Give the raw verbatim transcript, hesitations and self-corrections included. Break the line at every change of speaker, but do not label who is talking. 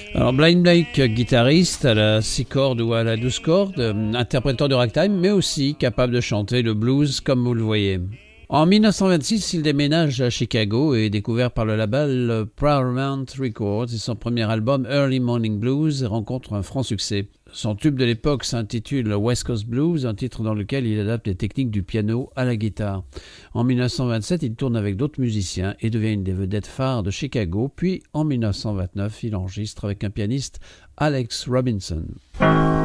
Alors Blind Blake, guitariste à la six cordes ou à la douze cordes, euh, interprétant de ragtime, mais aussi capable de chanter le blues comme vous le voyez. En mille neuf cent vingt-six, il déménage à Chicago et est découvert par le label Paramount Records et son premier album Early Morning Blues rencontre un franc succès. Son tube de l'époque s'intitule West Coast Blues, un titre dans lequel il adapte les techniques du piano à la guitare. En mille neuf cent vingt-sept, il tourne avec d'autres musiciens et devient une des vedettes phares de Chicago, puis en mille neuf cent vingt-neuf, il enregistre avec un pianiste, Alex Robinson.